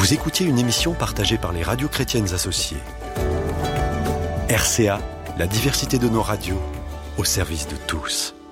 Vous écoutiez une émission partagée par les radios chrétiennes associées. RCA, la diversité de nos radios, au service de tous.